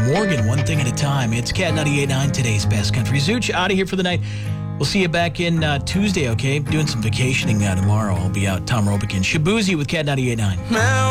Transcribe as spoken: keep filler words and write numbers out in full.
Morgan, One Thing at a Time. It's Cat ninety-eight point nine, today's best country. Zooch, out of here for the night. We'll see you back in uh, Tuesday, okay? Doing some vacationing uh, tomorrow. I'll be out. Tom Robikin. Shabuzi with Cat ninety-eight point nine.